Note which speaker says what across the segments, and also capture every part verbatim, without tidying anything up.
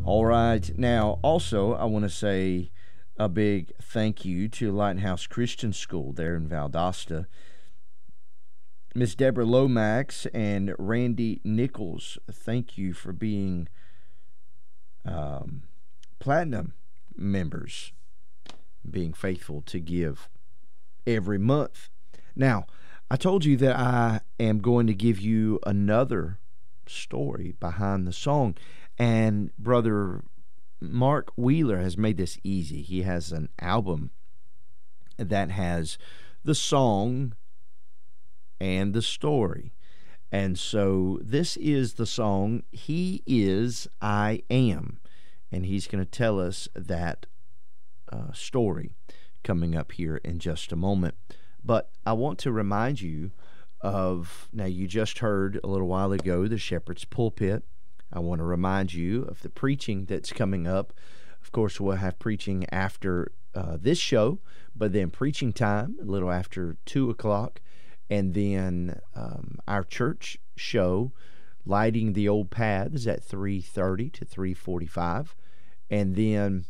Speaker 1: All right. Now, also, I want to say a big thank you to Lighthouse Christian School there in Valdosta. Miss Deborah Lomax and Randy Nichols, thank you for being um, platinum members, being faithful to give every month. Now, I told you that I am going to give you another story behind the song, and Brother Mark Wheeler has made this easy. He has an album that has the song and the story. And so this is the song, He Is, I Am. And he's going to tell us that uh, story coming up here in just a moment. But I want to remind you of, now you just heard a little while ago, the Shepherd's Pulpit. I want to remind you of the preaching that's coming up. Of course, we'll have preaching after uh, this show, but then preaching time a little after two o'clock. And then um, our church show, Lighting the Old Paths, at three thirty to three forty-five. And then,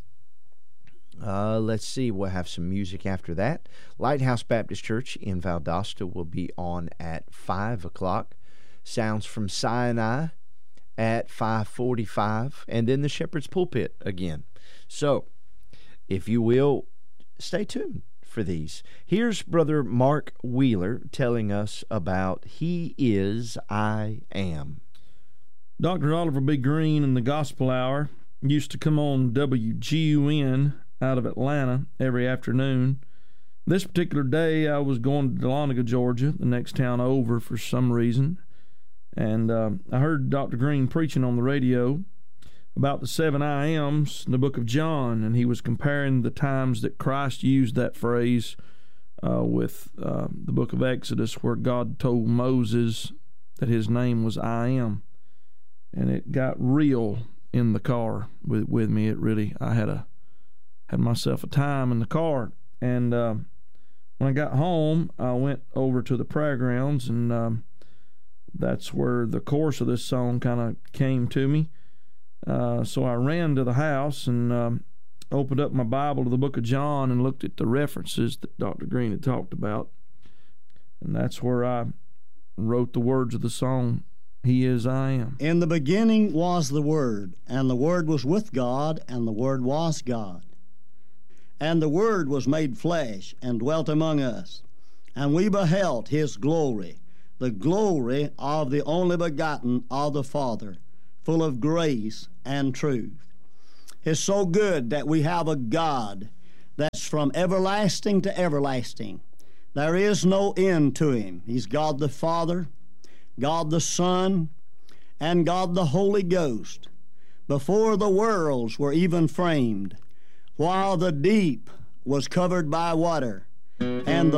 Speaker 1: uh, let's see, we'll have some music after that. Lighthouse Baptist Church in Valdosta will be on at five o'clock. Sounds from Sinai at five forty-five. And then the Shepherd's Pulpit again. So, if you will, stay tuned for these. Here's Brother Mark Wheeler telling us about He Is, I Am.
Speaker 2: Doctor Oliver B. Green and the Gospel Hour used to come on W G U N out of Atlanta every afternoon. This particular day, I was going to Dahlonega, Georgia, the next town over for some reason, and uh, I heard Doctor Green preaching on the radio about the seven I Ams in the book of John, and he was comparing the times that Christ used that phrase uh, with uh, the book of Exodus, where God told Moses that his name was I Am. And it got real in the car with with me. It really, I had a had myself a time in the car. And uh, when I got home, I went over to the prayer grounds, and um, that's where the chorus of this song kind of came to me. Uh, so I ran to the house and um, opened up my Bible to the book of John and looked at the references that Doctor Green had talked about. And that's where I wrote the words of the song, He Is, I Am.
Speaker 3: In the beginning was the Word, and the Word was with God, and the Word was God. And the Word was made flesh and dwelt among us, and we beheld His glory, the glory of the only begotten of the Father, full of grace and truth. It's so good that we have a God that's from everlasting to everlasting. There is no end to Him. He's God the Father, God the Son, and God the Holy Ghost. Before the worlds were even framed, while the deep was covered by water, and the